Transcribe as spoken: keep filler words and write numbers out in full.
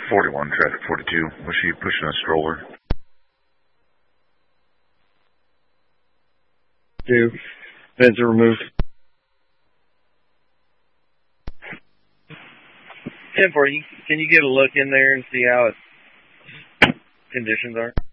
forty-one, traffic forty-two. Was she pushing a stroller? Two. Vents are removed. ten forty, can you get a look in there and see how its conditions are?